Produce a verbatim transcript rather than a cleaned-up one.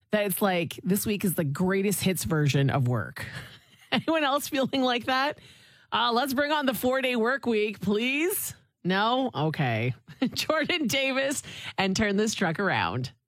that it's like this week is the greatest hits version of work. Anyone else feeling like that? Uh, let's bring on the four-day work week, please. No? Okay. Jordan Davis and Turn This Truck Around.